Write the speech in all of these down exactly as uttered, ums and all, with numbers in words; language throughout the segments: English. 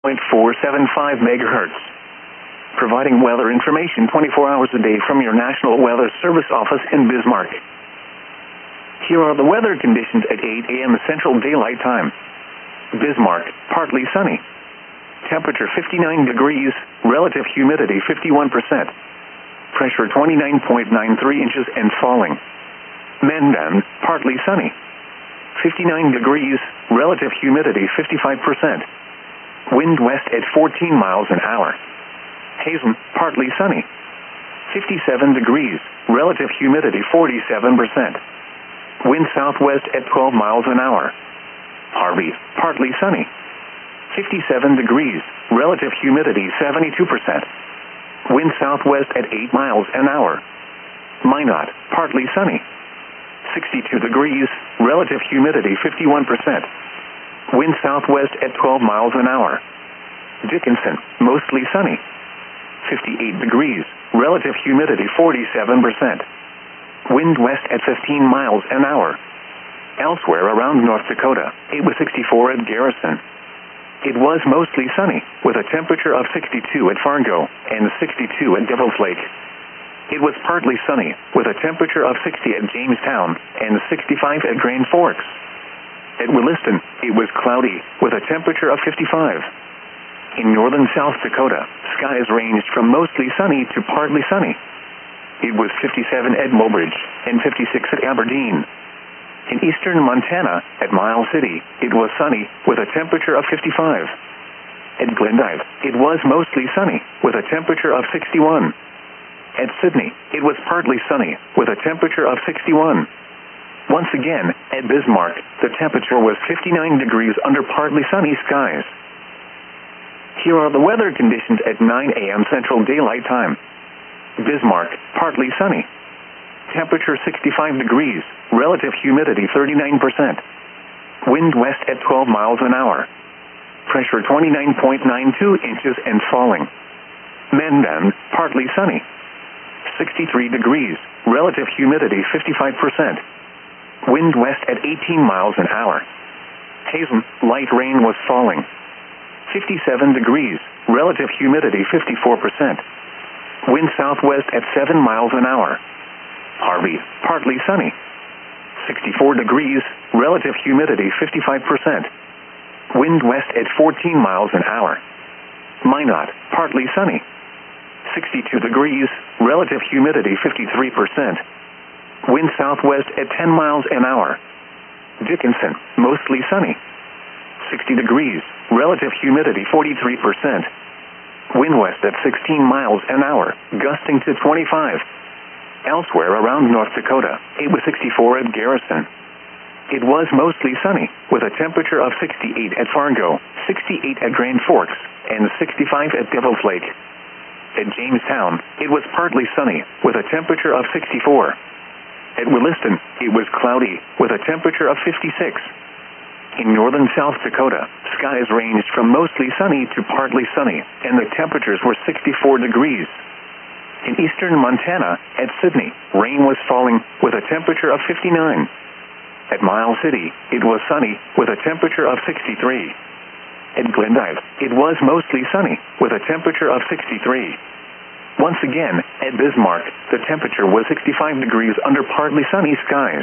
point four seven five megahertz. Providing weather information twenty-four hours a day from your National Weather Service office in Bismarck. Here are the weather conditions at eight a m Central Daylight Time. Bismarck, partly sunny. Temperature fifty-nine degrees, relative humidity fifty-one percent. Pressure twenty-nine point nine three inches and falling. Mandan, partly sunny. fifty-nine degrees, relative humidity fifty-five percent. Wind west at fourteen miles an hour. Hazen, partly sunny. fifty-seven degrees, relative humidity forty-seven percent. Wind southwest at twelve miles an hour. Harvey, partly sunny. fifty-seven degrees, relative humidity seventy-two percent. Wind southwest at eight miles an hour. Minot, partly sunny. sixty-two degrees, relative humidity fifty-one percent. Wind southwest at twelve miles an hour. Dickinson, mostly sunny. fifty-eight degrees, relative humidity forty-seven percent. Wind west at fifteen miles an hour. Elsewhere around North Dakota, it was sixty-four at Garrison. It was mostly sunny, with a temperature of sixty-two at Fargo and sixty-two at Devil's Lake. It was partly sunny, with a temperature of sixty at Jamestown and sixty-five at Grand Forks. At Williston, it was cloudy, with a temperature of fifty-five. In northern South Dakota, skies ranged from mostly sunny to partly sunny. It was fifty-seven at Mobridge and fifty-six at Aberdeen. In eastern Montana, at Miles City, it was sunny, with a temperature of fifty-five. At Glendive, it was mostly sunny, with a temperature of sixty-one. At Sydney, it was partly sunny, with a temperature of sixty-one. Once again, at Bismarck, the temperature was fifty-nine degrees under partly sunny skies. Here are the weather conditions at nine a m Central Daylight Time. Bismarck, partly sunny. Temperature sixty-five degrees, relative humidity thirty-nine percent. Wind west at twelve miles an hour. Pressure twenty-nine point nine two inches and falling. Mandan, partly sunny. sixty-three degrees, relative humidity fifty-five percent. Wind west at eighteen miles an hour. Hazen, light rain was falling. fifty-seven degrees, relative humidity fifty-four percent. Wind southwest at seven miles an hour. Harvey, partly sunny. sixty-four degrees, relative humidity fifty-five percent. Wind west at fourteen miles an hour. Minot, partly sunny. sixty-two degrees, relative humidity fifty-three percent. Wind southwest at ten miles an hour. Dickinson, mostly sunny. sixty degrees, relative humidity forty-three percent. Wind west at sixteen miles an hour, gusting to twenty-five. Elsewhere around North Dakota, it was sixty-four at Garrison. It was mostly sunny, with a temperature of sixty-eight at Fargo, sixty-eight at Grand Forks, and sixty-five at Devil's Lake. At Jamestown, it was partly sunny, with a temperature of sixty-four. At Williston, it was cloudy, with a temperature of fifty-six. In northern South Dakota, skies ranged from mostly sunny to partly sunny, and the temperatures were sixty-four degrees. In eastern Montana, at Sydney, rain was falling, with a temperature of fifty-nine. At Miles City, it was sunny, with a temperature of sixty-three. At Glendive, it was mostly sunny, with a temperature of sixty-three. Once again, at Bismarck, the temperature was sixty-five degrees under partly sunny skies.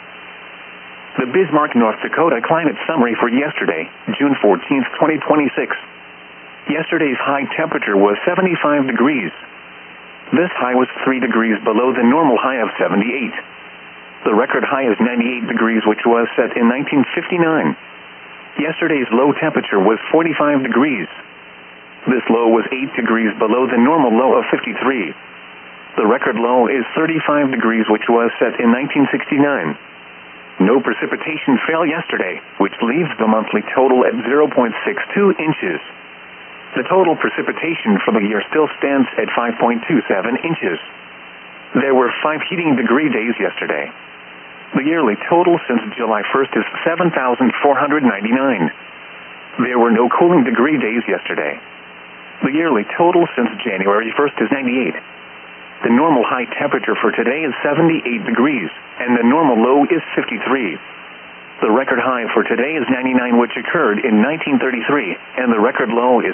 The Bismarck, North Dakota climate summary for yesterday, June fourteenth, twenty twenty-six. Yesterday's high temperature was seventy-five degrees. This high was three degrees below the normal high of seventy-eight. The record high is ninety-eight degrees, which was set in nineteen fifty-nine. Yesterday's low temperature was forty-five degrees. This low was eight degrees below the normal low of fifty-three. The record low is thirty-five degrees, which was set in nineteen sixty-nine. No precipitation fell yesterday, which leaves the monthly total at zero point six two inches. The total precipitation for the year still stands at five point two seven inches. There were five heating degree days yesterday. The yearly total since July first is seven thousand four hundred ninety-nine. There were no cooling degree days yesterday. The yearly total since January first is ninety-eight. The normal high temperature for today is seventy-eight degrees, and the normal low is fifty-three. The record high for today is ninety-nine, which occurred in nineteen thirty-three, and the record low is